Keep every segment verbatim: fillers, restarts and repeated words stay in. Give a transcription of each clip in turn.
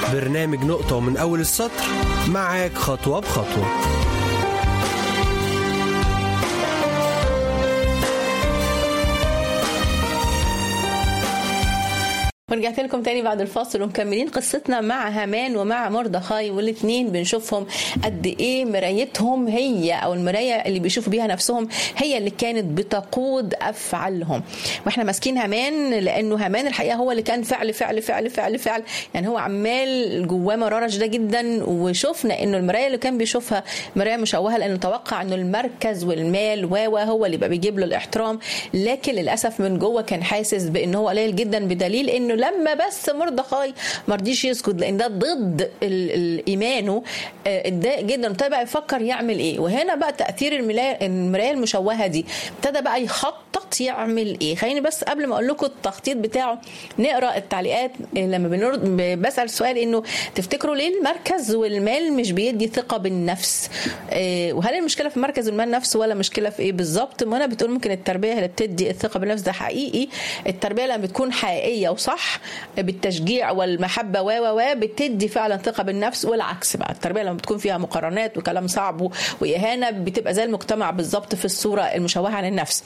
برنامج نقطة ومن أول السطر معاك خطوة بخطوة. ورجعت لكم تاني بعد الفاصل ومكملين قصتنا مع هامان ومع مردخاي، والاثنين بنشوفهم قد ايه مرايتهم هي او المرايه اللي بيشوفوا بيها نفسهم هي اللي كانت بتقود افعالهم. واحنا ماسكين هامان لانه هامان الحقيقه هو اللي كان فعل فعل فعل فعل فعل يعني هو عمال جواه مراره شديده جدا، وشفنا انه المرايه اللي كان بيشوفها مرايه مشوهه لانه توقع انه المركز والمال و هو اللي بقى بيجيب له الاحترام، لكن للاسف من جوه كان حاسس بانه هو قليل جدا، بدليل انه لما بس مردخاي ما رضيش يسكت لان ده ضد الايمانه اتضايق جدا، ابتدى بقى يفكر يعمل ايه. وهنا بقى تاثير المرايه المشوهه دي، ابتدى بقى يخطط يعمل ايه. خليني بس قبل ما اقول لكم التخطيط بتاعه نقرا التعليقات لما بنرد بسال سؤال انه تفتكروا ليه المركز والمال مش بيدي ثقه بالنفس؟ وهل المشكله في المركز والمال نفسه ولا مشكله في ايه بالظبط؟ منى بتقول ممكن التربيه اللي بتدي الثقه بالنفس. ده حقيقي، التربيه لما بتكون حقيقيه وصح بالتشجيع والمحبة و و بتدي فعلا ثقة بالنفس، والعكس بقى التربية لما بتكون فيها مقارنات وكلام صعب وإهانة بتبقى زي المجتمع بالظبط في الصورة المشوهة عن النفس.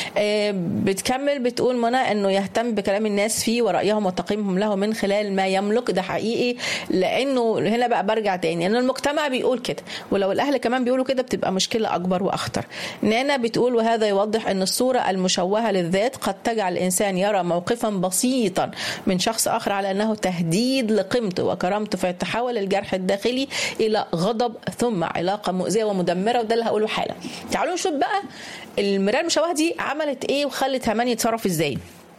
بتكمل بتقول منى انه يهتم بكلام الناس فيه ورأيهم وتقييمهم له من خلال ما يملك. ده حقيقي، لانه هنا بقى برجع تاني ان المجتمع بيقول كده، ولو الاهل كمان بيقولوا كده بتبقى مشكلة اكبر واخطر. نانا بتقول وهذا يوضح ان الصورة المشوهة للذات قد تجعل الانسان يرى موقفا بسيطا من شخص آخر على أنه تهديد لقيمته وكرامته، فيتحول الجرح الداخلي إلى غضب ثم علاقة مؤذية ومدمرة. وده اللي هقوله حالا. تعالوا نشوف بقى المراية المشوهة دي عملت إيه وخلت هامان يتصرف إزاي.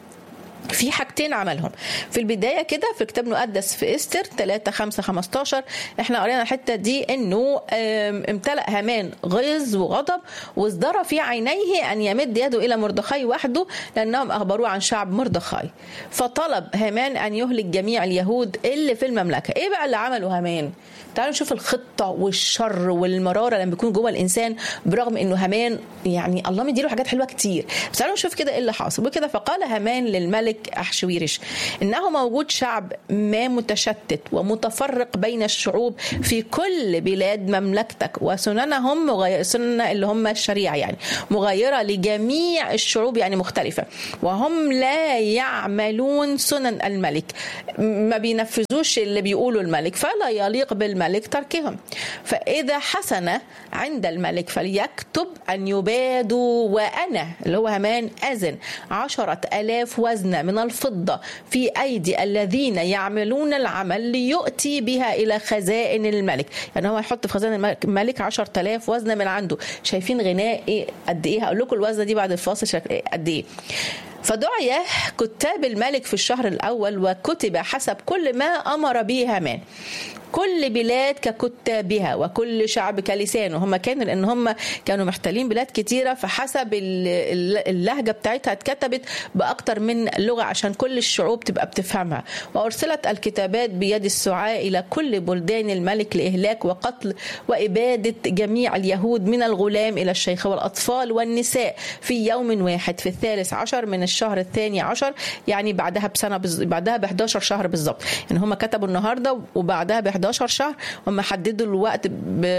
في حاجتين عملهم في البداية كده في كتاب مقدس في إستر ثلاثة خمسة خمستاشر. احنا قرينا الحتة دي انه امتلأ هامان غيظ وغضب وازدرى في عينيه ان يمد يده الى مردخاي وحده لانهم اخبروه عن شعب مردخاي، فطلب هامان ان يهلك جميع اليهود اللي في المملكة. ايه بقى اللي عمله هامان؟ تعالوا نشوف الخطة والشر والمرارة لما بيكون جوه الإنسان، برغم إنه هامان يعني الله مديله حاجات حلوة كتير. بس تعالوا نشوف كده إيه اللي حاصل. وكده فقال هامان للملك أحشويرش إنه موجود شعب ما متشتت ومتفرق بين الشعوب في كل بلاد مملكتك، وسننهم مغيرة، سنن اللي هم الشريعة يعني مغايرة لجميع الشعوب يعني مختلفة، وهم لا يعملون سنن الملك، ما بينفذوش اللي بيقولوا الملك، فلا يليق بالملك الملك تركهم. فإذا حسن عند الملك فليكتب أن يبادوا، وأنا اللي هو هامان أذن عشرة ألاف وزنة من الفضة في أيدي الذين يعملون العمل ليؤتي بها إلى خزائن الملك. يعني هو يحط في خزائن الملك عشرة ألاف وزنة من عنده. شايفين غناء إيه قد إيه؟ هقول لكم الوزنة دي بعد الفاصل قد إيه. فدعي كتاب الملك في الشهر الأول وكتب حسب كل ما أمر به هامان، كل بلاد ككتابها وكل شعب كلسانه. هم كانوا لأن هم كانوا محتلين بلاد كتيرة، فحسب اللهجة بتاعتها اتكتبت بأكتر من لغة عشان كل الشعوب تبقى بتفهمها. وأرسلت الكتابات بيد السعاء إلى كل بلدان الملك لإهلاك وقتل وإبادة جميع اليهود من الغلام إلى الشيخ والأطفال والنساء في يوم واحد في الثالث عشر من الشهر الثاني عشر، يعني بعدها بسنة بز... بعدها ب إحدى عشر شهر بالظبط. يعني هم كتبوا النهاردة وبعدها ب إحدى عشر شهر، هم حددوا الوقت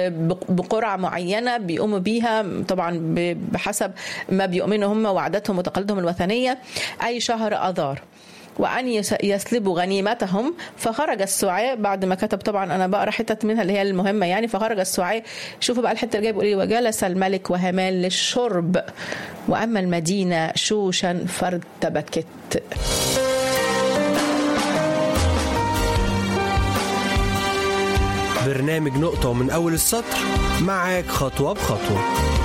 بقرعة معينة بيقوموا بيها طبعا بحسب ما بيؤمنوا هم وعاداتهم وتقاليدهم الوثنية، أي شهر أذار، وأن يسلبوا غنيمتهم. فخرج السعاء بعد ما كتب، طبعا أنا بقرأ حتة منها اللي هي المهمة يعني. فخرج السعاء، شوفوا بقى الحتة اللي جاي بيقول إيه: وجلس الملك وهامان للشرب، وأما المدينة شوشا فارتبكت. برنامج نقطة من أول السطر معاك خطوة بخطوة.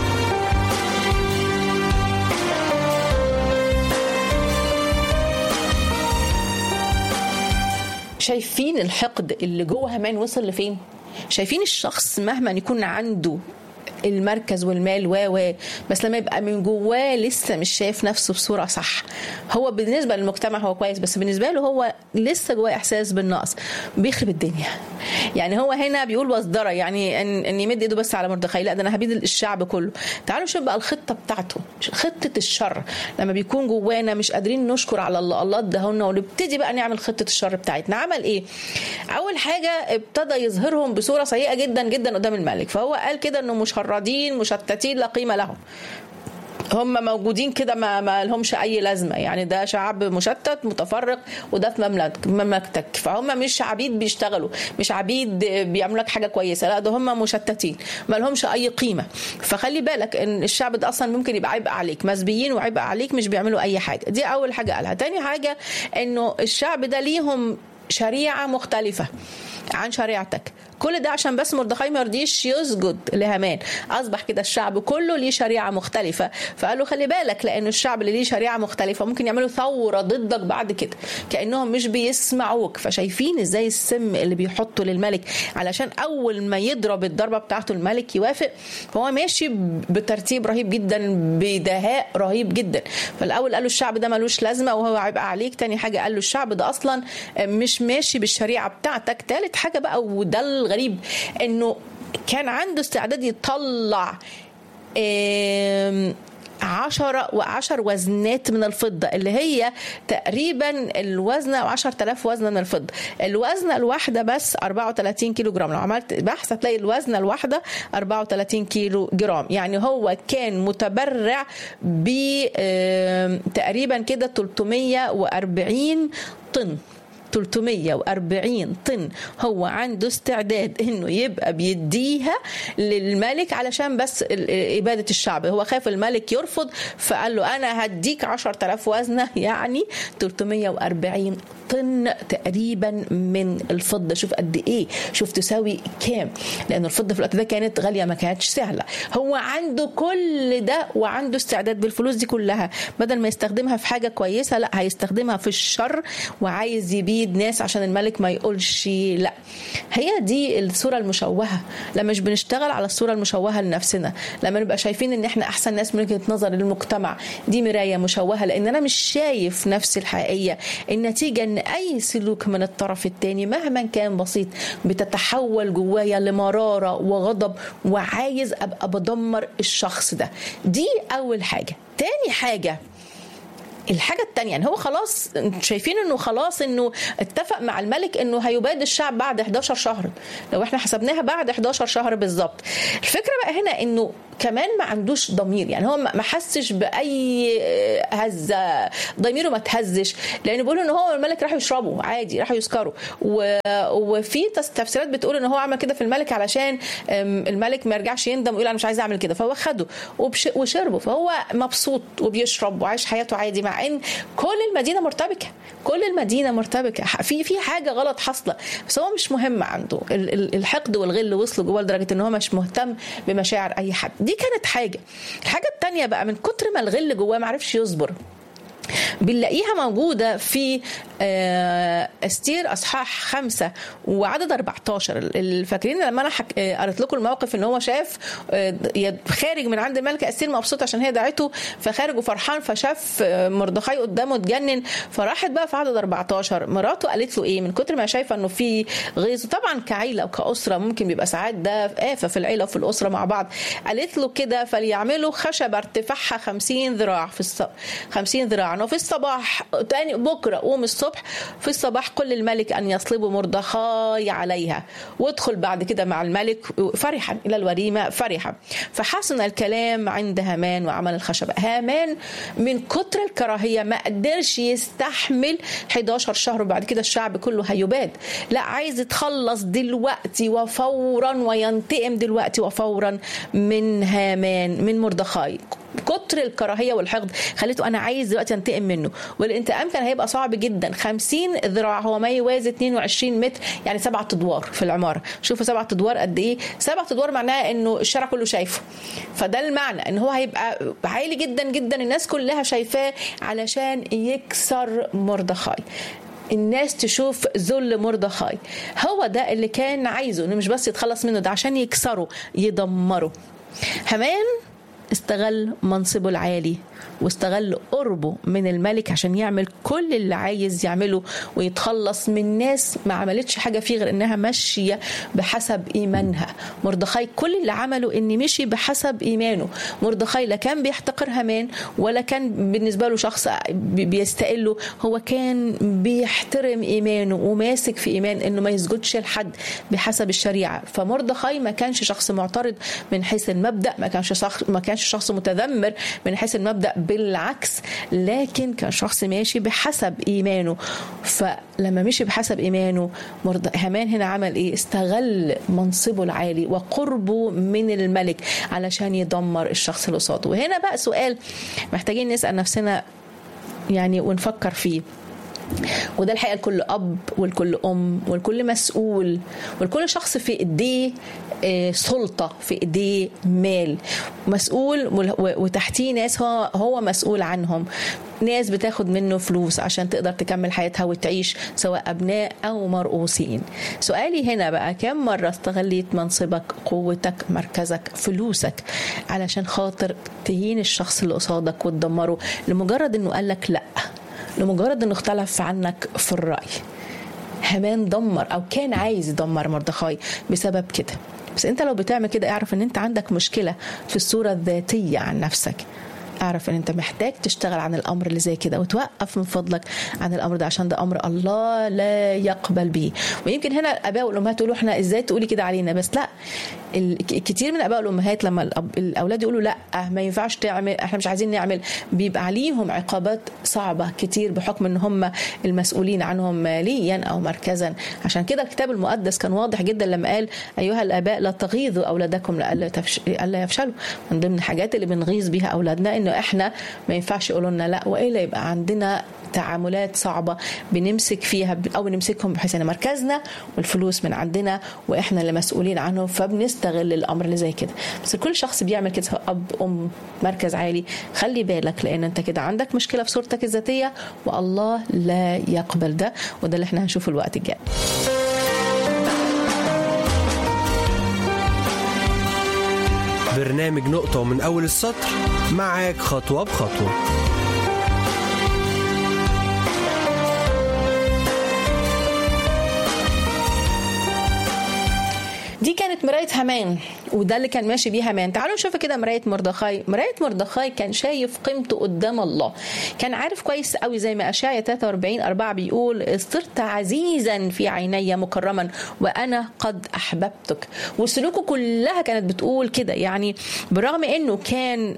شايفين الحقد اللي جوه هامان وصل لفين؟ شايفين الشخص مهما يكون عنده المركز والمال و و بس لما يبقى من جواه لسه مش شايف نفسه بصورة صح. هو بالنسبة للمجتمع هو كويس، بس بالنسبة له هو لسه جواه إحساس بالنقص، بيخرب الدنيا. يعني هو هنا بيقول وزدرة، يعني ان, إن يمد ايده بس على مردخاي، لا ده انا هبيد الشعب كله. تعالوا شوف بقى الخطه بتاعته، خطه الشر لما بيكون جوانا مش قادرين نشكر على الله، الله اداهولنا، ونبتدي بقى نعمل خطه الشر بتاعتنا. عمل ايه؟ اول حاجه ابتدى يظهرهم بصوره سيئه جدا جدا قدام الملك. فهو قال كده انه مشردين مشتتين لا قيمه لهم، هم موجودين كده ما, ما لهمش اي لازمه، يعني ده شعب مشتت متفرق وده في مملكتك مملكتك فهم مش عبيد بيشتغلوا، مش عبيد بيعملوا لك حاجه كويسه، لا ده هم مشتتين ما لهمش اي قيمه. فخلي بالك ان الشعب ده اصلا ممكن يبقى عبء عليك، مسبيين وعبء عليك، مش بيعملوا اي حاجه. دي اول حاجه قالها. تاني حاجه انه الشعب ده ليهم شريعه مختلفه عن شريعتك. كل ده عشان بس مردخاي ما يرضيش يسجد لهامان. اصبح كده الشعب كله ليه شريعه مختلفه، فقال له خلي بالك لان الشعب اللي ليه شريعه مختلفه ممكن يعملوا ثوره ضدك بعد كده، كانهم مش بيسمعوك. فشايفين ازاي السم اللي بيحطه للملك علشان اول ما يضرب الضربه بتاعته الملك يوافق. فهو ماشي بترتيب رهيب جدا، بدهاء رهيب جدا. فالاول قال له الشعب ده ملوش لازمه وهو هيبقى عليك. تاني حاجه قال له الشعب ده اصلا مش ماشي بالشريعه بتاعتك. تالت حاجه بقى وده غريب انه كان عنده استعداد يطلع عشرة وعشر وزنات من الفضة اللي هي تقريبا الوزنة عشرة آلاف وزنة من الفضة. الوزنة الواحدة بس أربعة وثلاثين كيلو جرام. لو عملت بحث هتلاقي الوزنة الواحدة أربعة وثلاثين كيلو جرام. يعني هو كان متبرع ب تقريبا كده ثلاثمية وأربعين طن. ثلاثمية وأربعين طن هو عنده استعداد انه يبقى بيديها للملك علشان بس إبادة الشعب. هو خاف الملك يرفض فقال له انا هديك عشرة آلاف وزنة، يعني ثلاثمية وأربعين طن تقريبا من الفضة. شوف قد ايه، شوف تساوي كام، لان الفضة في الوقت ده كانت غالية ما كانتش سهلة. هو عنده كل ده وعنده استعداد بالفلوس دي كلها بدل ما يستخدمها في حاجة كويسة، لا هيستخدمها في الشر وعايز يبيد ناس عشان الملك ما يقولش لا. هي دي الصورة المشوهة. لما مش بنشتغل على الصورة المشوهة لنفسنا، لما نبقى شايفين ان احنا احسن ناس من وجهة نظر للمجتمع، دي مراية مشوهة، لان انا مش شايف نفسي الحقيقية. النتيجة ان اي سلوك من الطرف الثاني مهما كان بسيط بتتحول جوايا لمرارة وغضب وعايز ابقى بدمر الشخص ده. دي اول حاجة. تاني حاجة، الحاجة التانية يعني هو خلاص شايفين انه خلاص انه اتفق مع الملك انه هيباد الشعب بعد إحداشر شهر. لو احنا حسبناها بعد إحداشر شهر بالظبط. الفكرة بقى هنا انه كمان ما عندوش ضمير، يعني هو ما حسش باي هزه، ضميره ما تهزش، لان بيقولوا ان هو الملك راح يشربوا عادي، راح يسكروا. وفي تفسيرات بتقول ان هو عمل كده في الملك علشان الملك ما يرجعش يندم ويقول انا مش عايز اعمل كده، فهو خده وشربه. فهو مبسوط وبيشرب وعايش حياته عادي، مع ان كل المدينه مرتبكه، كل المدينه مرتبكه، في في حاجه غلط حاصله، بس هو مش مهم عنده. الحقد والغل وصلوا جوه لدرجه ان هو مش مهتم بمشاعر اي حد. دي كانت حاجة. الحاجة التانية بقى، من كتر ما الغل جواه معرفش يصبر، بنلاقيها موجودة في استير أصحاح خمسة وعدد أربعتاشر. الفاكرين لما أنا حك... قرأت لكم الموقف إن هو شاف خارج من عند الملكة استير مبسوط عشان هي دعته، فخارج وفرحان، فشاف مردخاي قدامه اتجنن. فراحت بقى في عدد أربعتاشر مراته قالت له إيه، من كتر ما شايفة إنه في غيظ، طبعا كعيلة وكأسرة ممكن بيبقى ساعات ده آفة في العيلة وفي الأسرة مع بعض، قالت له كده فليعملوا خشبة ارتفاعها خمسين ذراع في الص... خمسين ذراع، وفي الصباح تاني بكرة قوم الصبح في الصباح قل الملك أن يصلبوا مردخاي عليها، وادخل بعد كده مع الملك فرحا إلى الوريمة فرحا. فحسن الكلام عند هامان وعمل الخشبة. هامان من كتر الكراهية ما قدرش يستحمل إحداشر شهر وبعد كده الشعب كله هيباد، لا عايز يتخلص دلوقتي وفورا وينتقم دلوقتي وفورا من هامان من مردخاي. كتر الكراهية والحقد خليته أنا عايز دلوقتي أنتقم منه، والانتقام كان هيبقى صعب جدا. خمسين ذراع هو ما يوازي اتنين وعشرين متر، يعني سبعة أدوار في العمارة. شوفوا سبعة أدوار قد إيه، سبعة أدوار معناها إنه الشارع كله شايفه. فده المعنى إن هو هيبقى عالي جدا جدا، الناس كلها شايفاه علشان يكسر مردخاي، الناس تشوف ذل مردخاي. هو ده اللي كان عايزه، إنه مش بس يتخلص منه، ده عشان يكسره يدمره. هامان استغل منصبه العالي واستغل قربه من الملك عشان يعمل كل اللي عايز يعمله ويتخلص من ناس ما عملتش حاجة فيه غير انها ماشية بحسب ايمانها. مردخاي كل اللي عمله ان مشي بحسب ايمانه. مردخاي لا كان بيحتقر هامان ولا كان بالنسبة له شخص بيستقله، هو كان بيحترم ايمانه وماسك في ايمان انه ما يسجدش لحد بحسب الشريعة. فمردخاي ما كانش شخص معترض من حيث المبدأ، ما كانش شخص ما كانش شخص متذمر من حيث المبدأ، بالعكس، لكن كان شخص ماشي بحسب إيمانه. فلما مشي بحسب إيمانه هامان هنا عمل إيه؟ استغل منصبه العالي وقربه من الملك علشان يدمر الشخص اللي قصاده. وهنا بقى سؤال محتاجين نسأل نفسنا يعني ونفكر فيه، وده الحقيقة لكل أب ولكل أم ولكل مسؤول ولكل شخص في إيديه سلطة، في إيديه مال، مسؤول وتحتيه ناس هو هو مسؤول عنهم، ناس بتاخد منه فلوس عشان تقدر تكمل حياتها وتعيش، سواء أبناء أو مرؤوسين. سؤالي هنا بقى، كم مرة استغليت منصبك، قوتك، مركزك، فلوسك علشان خاطر تهين الشخص اللي قصادك وتدمره لمجرد إنه قالك لأ، لمجرد انه اختلف عنك في الرأي؟ هامان دمر او كان عايز يدمر مردخاي بسبب كده. بس انت لو بتعمل كده اعرف ان انت عندك مشكلة في الصورة الذاتية عن نفسك. اعرف ان انت محتاج تشتغل عن الامر اللي زي كده وتوقف من فضلك عن الامر ده، عشان ده امر الله لا يقبل به. ويمكن هنا الاباء والامهات يقولوا احنا ازاي تقولي كده علينا؟ بس لا، كتير من الاباء والامهات لما الاولاد يقولوا لا ما ينفعش تعمل، احنا مش عايزين نعمل، بيبقى عليهم عقابات صعبة كتير بحكم ان هم المسؤولين عنهم ماليا او مركزا. عشان كده الكتاب المقدس كان واضح جدا لما قال ايها الاباء لا تغيظوا اولادكم لئلا يفشلوا. من ضمن الحاجات اللي بنغيظ بيها اولادنا انه احنا ما ينفعش يقولوا لنا لا، والا يبقى عندنا تعاملات صعبة بنمسك فيها او بنمسكهم بحيث ان مركزنا والفلوس من عندنا واحنا اللي مسؤولين عنهم، فبنستغل الامر اللي زي كده. بس كل شخص بيعمل كده، اب، ام، مركز عالي، خلي بالك، لان انت كده عندك مشكلة في صورتك الذاتية والله لا يقبل ده. وده اللي احنا هنشوفه الوقت الجاي. برنامج نقطة من أول السطر معاك خطوة بخطوة. دي كانت مراية هامان، وده اللي كان ماشي بيه هامان. تعالوا نشوف كده مراية مردخاي. مراية مردخاي كان شايف قيمته قدام الله، كان عارف كويس قوي زي ما أشعياء ثلاثة وأربعين أربعة بيقول صرت عزيزا في عيني مكرما وأنا قد أحببتك. وسلوكه كلها كانت بتقول كده. يعني برغم إنه كان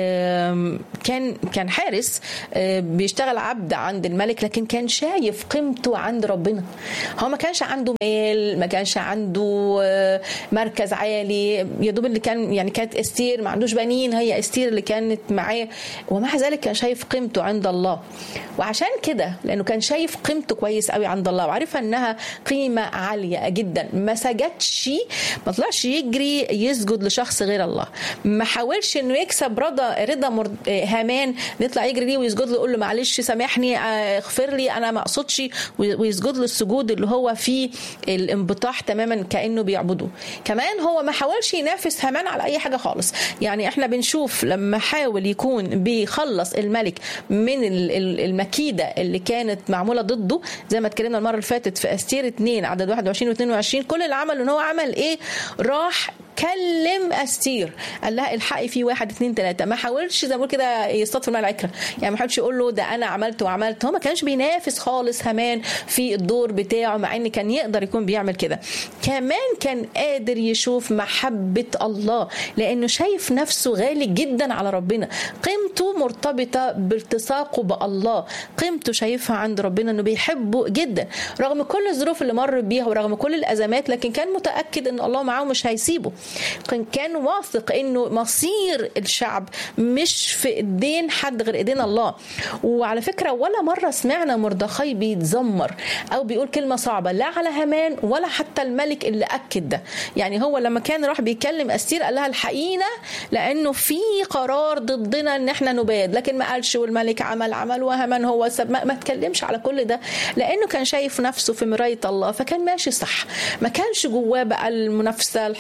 كان كان حارس بيشتغل عبد عند الملك، لكن كان شايف قيمته عند ربنا. هو ما كانش عنده مال، ما كانش عنده مركز عالي، يدوب اللي كان يعني كانت استير ما عندوش بنين، هي استير اللي كانت معاه، ومع ذلك كان شايف قيمته عند الله. وعشان كده لانه كان شايف قيمته كويس قوي عند الله وعارف انها قيمه عاليه جدا، ما سجدش، ما طلعش يجري يسجد لشخص غير الله، ما حاولش انه يكسب رضا رضا هامان نطلع يجري ليه ويسجد له يقول له معلش سامحني اغفر لي انا ما اقصدش، ويسجد له السجود اللي هو فيه الانبطاح تماما كانه بيعبده. كمان هو ما حاولش ينافس هامان على اي حاجه خالص. يعني احنا بنشوف لما حاول يكون بيخلص الملك من المكيده اللي كانت معموله ضده، زي ما اتكلمنا المره اللي فاتت في استير اثنين عدد واحد وعشرين واثنين وعشرين، كل اللي عمله ان هو عمل ايه؟ راح كلم استير قال لها الحقي في واحد اثنين ثلاثه. ما حاولش زي ما بقول كده يصطاد في الماء العكره، يعني ما حاولش يقول له ده انا عملت وعملت. هو ما كانش بينافس خالص هامان في الدور بتاعه، مع ان كان يقدر يكون بيعمل كده. كمان كان قادر يشوف محبه الله لانه شايف نفسه غالي جدا على ربنا، قيمته مرتبطه بالتصاقه بالله، قيمته شايفها عند ربنا انه بيحبه جدا رغم كل الظروف اللي مر بيها ورغم كل الازمات، لكن كان متاكد ان الله معاه مش هيسيبه. كان واثق انه مصير الشعب مش في ايدين حد غير ايدين الله. وعلى فكره ولا مره سمعنا مردخاي بيتذمر او بيقول كلمه صعبه لا على هامان ولا حتى الملك اللي اكد ده. يعني هو لما كان راح بيكلم استير قال لها الحقينا لانه في قرار ضدنا ان احنا نباد، لكن ما قالش والملك عمل عمل وهامان هو سب، ما, ما تكلمش على كل ده لانه كان شايف نفسه في مرايه الله، فكان ماشي صح، ما كانش جواه بقى المنافسه، الحقد، الكراهيه،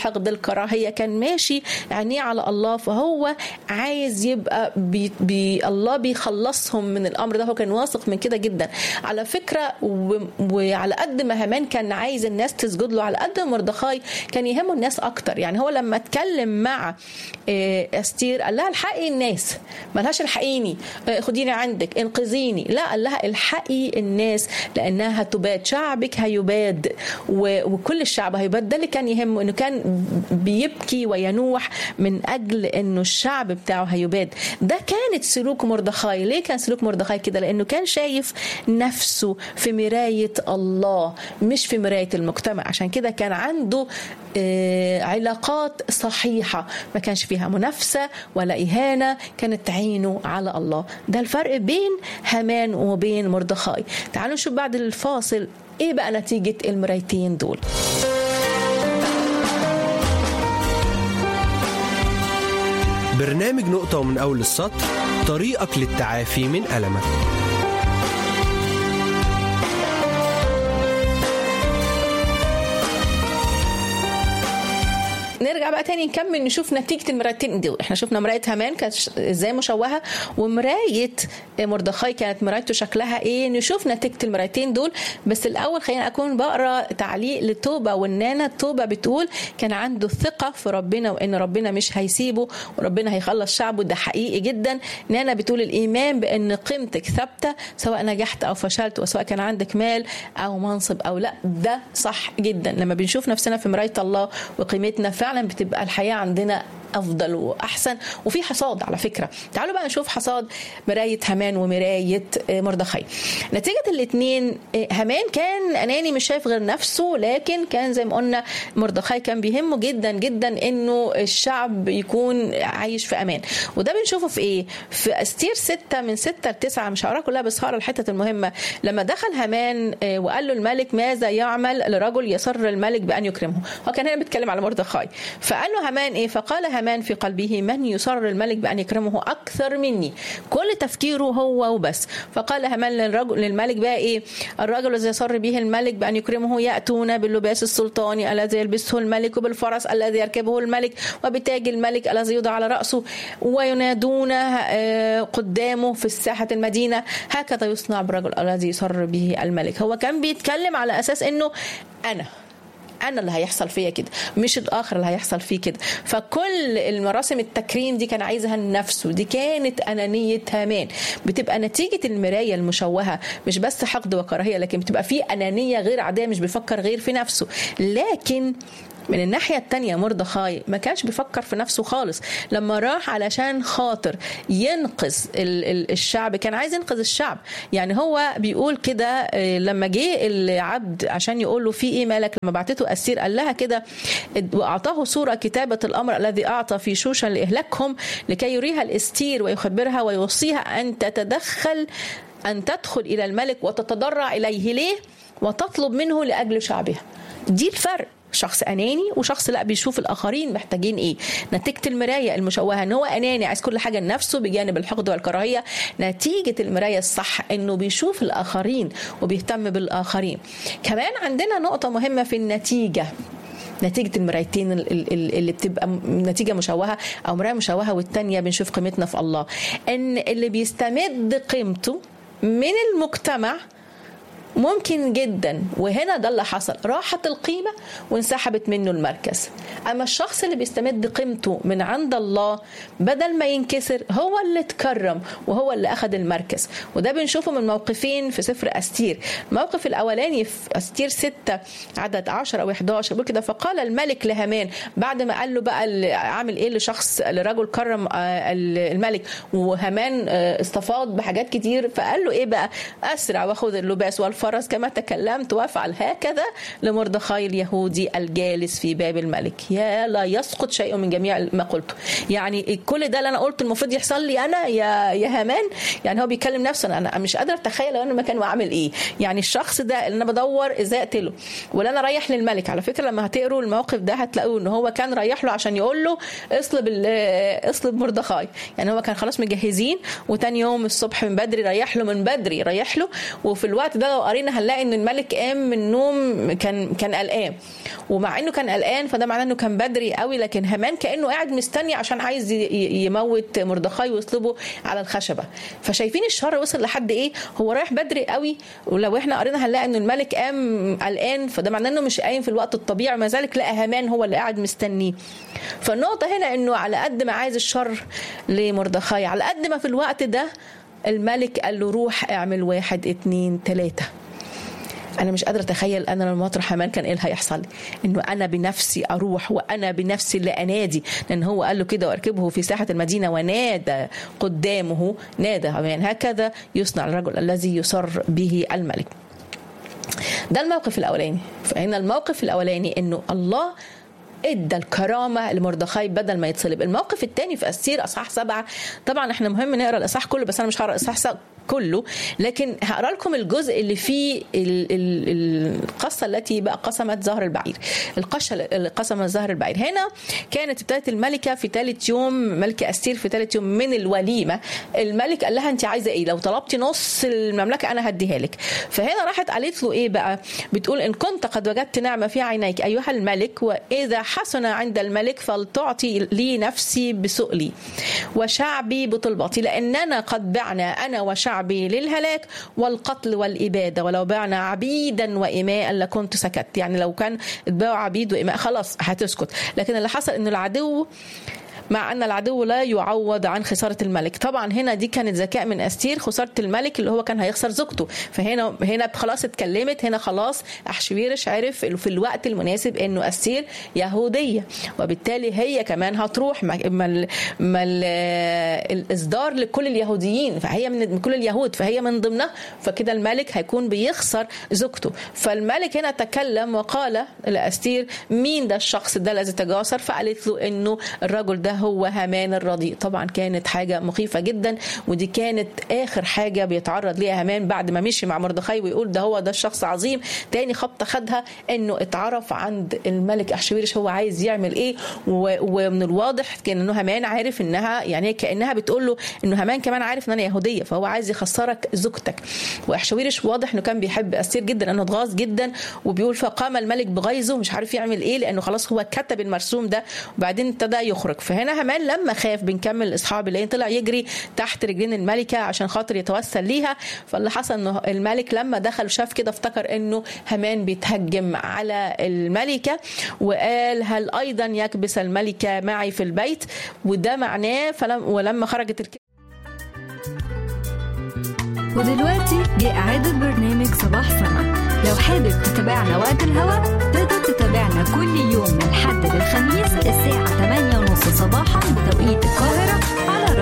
بالكراهية، كان ماشي عينيه على الله، فهو عايز يبقى بي بي الله بيخلصهم من الأمر ده. هو كان واثق من كده جدا على فكرة. وعلى قد ما هامان كان عايز الناس تسجد له، على قد مردخاي كان يهمه الناس أكتر. يعني هو لما اتكلم مع أستير قال لها الحقي الناس، ملهاش الحقيني خديني عندك انقذيني، لا، قال لها الحقي الناس لأنها تباد، شعبك هيباد وكل الشعب هيباد. ده اللي كان يهمه، انه كان بيبكي وينوح من اجل انه الشعب بتاعه هيباد. ده كانت سلوك مردخاي. ليه كان سلوك مردخاي كده؟ لانه كان شايف نفسه في مراية الله مش في مراية المجتمع. عشان كده كان عنده علاقات صحيحة ما كانش فيها منافسة ولا إهانة، كانت عينه على الله. ده الفرق بين هامان وبين مردخاي. تعالوا نشوف بعد الفاصل ايه بقى نتيجة المرايتين دول. برنامج نقطة ومن أول السطر، طريقك للتعافي من ألمك. نرجع بقى تاني نكمل نشوف نتيجة المرايتين دول. احنا شفنا مراية هامان كانت ازاي مشوهة، ومراية مردخاي كانت مرايته شكلها ايه. نشوف نتيجة المرايتين دول. بس الاول خلينا اكون بقرا تعليق لتوبة والنانا. توبة بتقول كان عنده ثقة في ربنا وان ربنا مش هيسيبه وربنا هيخلص شعبه. ده حقيقي جدا. نانا بتقول الايمان بان قيمتك ثابتة سواء نجحت او فشلت، وسواء كان عندك مال او منصب او لا. ده صح جدا. لما بنشوف نفسنا في مراية الله وقيمتنا فعلا بتبقى الحياة عندنا أفضل وأحسن. وفي حصاد على فكرة. تعالوا بقى نشوف حصاد مراية هامان ومراية مردخاي. نتيجة الاثنين، هامان كان أناني مش شايف غير نفسه، لكن كان زي ما قلنا مردخاي كان بيهمه جدا جدا إنه الشعب يكون عايش في أمان. وده بنشوفه في إيه؟ في أستير ستة من ستة لتسعة. مش هقرأ كلها بس هقرأ الحتة المهمة. لما دخل هامان وقال له الملك ماذا يعمل لرجل يسر الملك بأن يكرمه. هو كان هنا بيتكلم على مردخاي. فقال له هامان إيه؟ فقال هامان في قلبه من يسر الملك بأن يكرمه أكثر مني. كل تفكيره هو وبس. فقال هامان للرجل للملك بقى إيه؟ الرجل الذي يسر به الملك بأن يكرمه يأتون باللباس السلطاني الذي يلبسه الملك، وبالفرس الذي يركبه الملك، وبتاج الملك الذي يوضع على رأسه، وينادون قدامه في الساحة المدينة هكذا يصنع بالرجل الذي يسر به الملك. هو كان بيتكلم على أساس إنه أنا أنا اللي هيحصل فيا كده، مش الآخر اللي هيحصل فيه كده. فكل المراسم التكريم دي كان عايزها لنفسه. دي كانت أنانية هامان. بتبقى نتيجة المراية المشوهة مش بس حقد وكراهية، لكن بتبقى فيه أنانية غير عادية، مش بيفكر غير في نفسه. لكن من الناحية التانية مردخاي ما كانش بيفكر في نفسه خالص. لما راح علشان خاطر ينقذ الشعب، كان عايز ينقذ الشعب. يعني هو بيقول كده لما جه العبد عشان يقول له في ايه مالك، لما بعتته أستير قال لها كده وأعطاه صورة كتابة الأمر الذي أعطى في شوشن لإهلاكهم لكي يريها الأستير ويخبرها ويوصيها أن تتدخل أن تدخل إلى الملك وتتضرع إليه ليه وتطلب منه لأجل شعبها. دي الفرق. شخص أناني وشخص لا بيشوف الآخرين محتاجين إيه. نتيجة المراية المشوهة إن هو أناني عايز كل حاجة لنفسه بجانب الحقد والكراهية. نتيجة المراية الصح إنه بيشوف الآخرين وبيهتم بالآخرين. كمان عندنا نقطة مهمة في النتيجة. نتيجة المرايتين اللي بتبقى نتيجة مشوهة أو مراية مشوهة والتانية بنشوف قيمتنا في الله، إن اللي بيستمد قيمته من المجتمع ممكن جدا، وهنا ده اللي حصل، راحت القيمة وانسحبت منه المركز. أما الشخص اللي بيستمد قيمته من عند الله بدل ما ينكسر هو اللي اتكرم وهو اللي أخذ المركز. وده بنشوفه من موقفين في سفر أستير. الموقف الأولاني في أستير ستة عدد عشر أو إحدى عشر بيقول كده فقال الملك لهامان بعد ما قال له بقى عامل إيه لشخص لرجل كرم الملك، وهامان استفاض بحاجات كتير، فقال له إيه بقى؟ أسرع وأخذ اللباس والفرس كما تكلمت وافعل هكذا لمردخاي اليهودي الجالس في باب الملك. يا لا يسقط شيء من جميع ما قلته. يعني كل ده اللي انا قلته المفروض يحصل لي انا يا يا هامان. يعني هو بيكلم نفسه. انا مش قادر اتخيل لو انا مكانه اعمل ايه. يعني الشخص ده اللي انا بدور ازاي اقتله ولا انا رايح للملك. على فكره لما هتقروا الموقف ده هتلاقوا ان هو كان رايح له عشان يقول له اصلب اصلب مردخاي. يعني هو كان خلاص مجهزين، وتاني يوم الصبح من بدري رايح له من بدري رايح له. وفي الوقت ده لو قرينا هنلاقي ان الملك قام من النوم كان كان قلقان، ومع انه كان قلقان فده معناه انه كان بدري قوي، لكن هامان كانه قاعد مستني عشان عايز يموت مردخاي ويصلبه على الخشبه. فشايفين الشر وصل لحد ايه؟ هو رايح بدري قوي، ولو احنا قرينا هنلاقي ان الملك قام قلقان، فده معناه انه مش قايم في الوقت الطبيعي، ما ذلك لقى هامان هو اللي قاعد مستنيه. فالنقطه هنا انه على قد ما عايز الشر لمردخاي، على قد ما في الوقت ده الملك قال له روح اعمل واحد اتنين تلاتة. أنا مش قادرة أتخيل أنا لما أطرح هامان كان إيه اللي هيحصل، إنه أنا بنفسي أروح وأنا بنفسي اللي أنادي، لأن هو قال له كده وأركبه في ساحة المدينة ونادى قدامه نادى هامان، هكذا يصنع الرجل الذي يسر به الملك. ده الموقف الأولاني. فهنا الموقف الأولاني إنه الله ادى الكرامه لمردخاي بدل ما يتصلب. الموقف الثاني في أستير اصحاح سبعة، طبعا احنا مهم نقرا الاصحاح كله بس انا مش هقرا الاصحاح كله، لكن هقرا لكم الجزء اللي فيه القصه التي بقى قسمت زهر البعير. القشه اللي قسمت زهر البعير هنا كانت ابتدت الملكه في ثالث يوم، ملكه أستير في ثالث يوم من الوليمه. الملك قال لها انت عايزه ايه؟ لو طلبتي نص المملكه انا هديها لك. فهنا راحت قالت له ايه بقى؟ بتقول ان كنت قد وجدت نعمه في عينيك ايها الملك، واذا حسن عند الملك فلتعطي لي نفسي بسؤلي وشعبي بطلبتي، لاننا قد بعنا انا وشعبي للهلاك والقتل والإبادة، ولو بعنا عبيدا وإماء لكنت سكت. يعني لو كان اتباعوا عبيد وإماء خلاص هتسكت، لكن اللي حصل إنه العدو، مع أن العدو لا يعوض عن خسارة الملك. طبعا هنا دي كانت ذكاء من أستير، خسارة الملك اللي هو كان هيخسر زوجته. فهنا هنا خلاص اتكلمت، هنا خلاص أحشويرش عرف في الوقت المناسب إنه أستير يهودية، وبالتالي هي كمان هتروح مع الإصدار لكل اليهوديين، فهي من كل اليهود فهي من ضمنها، فكده الملك هيكون بيخسر زوجته. فالملك هنا تكلم وقال لأستير مين ده الشخص ده الذي تجاسر؟ فقالت له إنه الرجل ده هو هامان الرديء. طبعا كانت حاجة مخيفة جدا، ودي كانت آخر حاجة بيتعرض ليها هامان بعد ما مشي مع مردخاي ويقول ده هو ده الشخص عظيم. تاني خبطة خدها انه اتعرف عند الملك أحشويرش هو عايز يعمل ايه، ومن الواضح كان انه هامان عارف انها يعني كأنها بتقول له انه هامان كمان عارف ان انا يهودية، فهو عايز يخسرك زوجتك. وأحشويرش واضح انه كان بيحب أستير جدا، انه اتغاظ جدا، وبيقول فقام الملك بغيظه مش عارف يعمل ايه، لانه خلاص هو كتب المرسوم ده وبعدين ابتدى يخرج. فهنا هامان لما خاف، بنكمل الاصحاب اللي طلع يجري تحت رجلين الملكه عشان خاطر يتوسل ليها. فاللي حصل انه الملك لما دخل شاف كده افتكر انه هامان بيتهجم على الملكه، وقال هل ايضا يكبس الملكه معي في البيت؟ وده معناه فلم ولما خرجت الك... ودلوقتي جاء إعادة برنامج صباح سما. لو حابب تتابعنا وقت الهوا تقدر تتابعنا كل يوم من الحد للخميس الساعة ثمانية ونص صباحا بتوقيت القاهرة